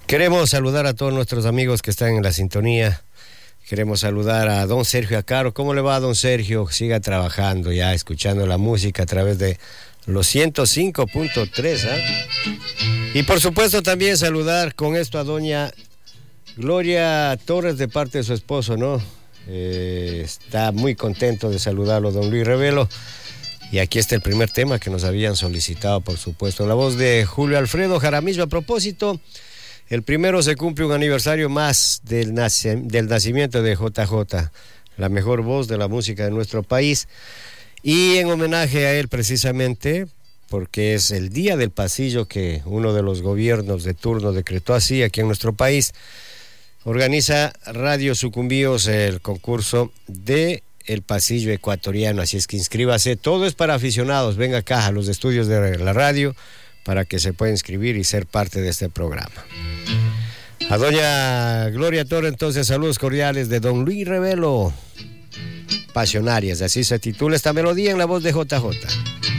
Queremos saludar a todos nuestros amigos que están en la sintonía. Queremos saludar a don Sergio Acaro. ¿Cómo le va, don Sergio? Siga trabajando ya, escuchando la música a través de los 105.3, Y por supuesto también saludar con esto a doña Gloria Torres de parte de su esposo, ¿no? Está muy contento de saludarlo, don Luis Revelo. Y aquí está el primer tema que nos habían solicitado, por supuesto, la voz de Julio Alfredo Jaramillo. A propósito, el primero se cumple un aniversario más del nacimiento de JJ, la mejor voz de la música de nuestro país. Y en homenaje a él precisamente, porque es el Día del Pasillo que uno de los gobiernos de turno decretó así aquí en nuestro país, organiza Radio Sucumbíos el concurso de el pasillo ecuatoriano, así es que inscríbase, todo es para aficionados, venga acá a los estudios de la radio para que se pueda inscribir y ser parte de este programa. A doña Gloria Torres, entonces, saludos cordiales de don Luis Revelo, Pasionarias, así se titula esta melodía en la voz de JJ.